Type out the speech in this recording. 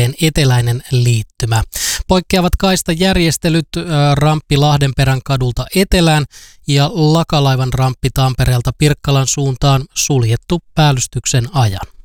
Tampereen eteläinen liittymä. Poikkeavat kaistajärjestelyt ramppi Lahdenperän kadulta etelään ja Lakalaivan ramppi Tampereelta Pirkkalan suuntaan suljettu päällystyksen ajan.